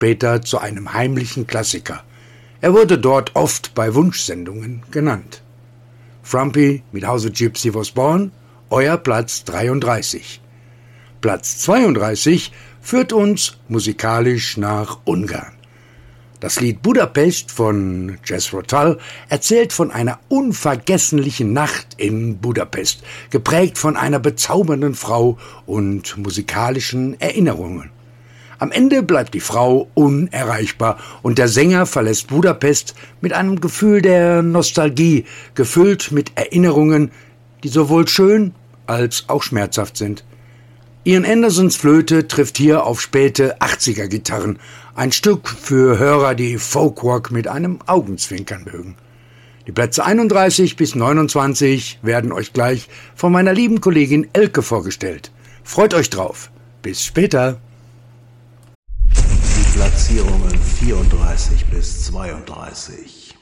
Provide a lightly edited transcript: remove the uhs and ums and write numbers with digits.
später zu einem heimlichen Klassiker. Er wurde dort oft bei Wunschsendungen genannt. Frumpy mit How the Gypsy Was Born, euer Platz 33. Platz 32 führt uns musikalisch nach Ungarn. Das Lied Budapest von Jethro Tull erzählt von einer unvergesslichen Nacht in Budapest, geprägt von einer bezaubernden Frau und musikalischen Erinnerungen. Am Ende bleibt die Frau unerreichbar und der Sänger verlässt Budapest mit einem Gefühl der Nostalgie, gefüllt mit Erinnerungen, die sowohl schön als auch schmerzhaft sind. Ian Andersons Flöte trifft hier auf späte 80er-Gitarren, ein Stück für Hörer, die Folkrock mit einem Augenzwinkern mögen. Die Plätze 31 bis 29 werden euch gleich von meiner lieben Kollegin Elke vorgestellt. Freut euch drauf. Bis später. Die Platzierungen 34 bis 32.